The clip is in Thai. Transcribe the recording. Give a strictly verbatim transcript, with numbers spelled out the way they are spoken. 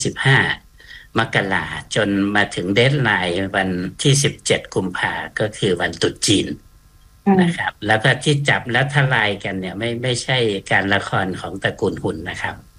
สิบห้ามกราจนมาถึงเดดไลน์วันที่สิบเจ็ดกุมภาก็คือวันตรุษจีนนะครับแล้วก็ที่จับและทลายกันเนี่ยไม่ไม่ใช่การละครของตระกูลหุ่นนะครับ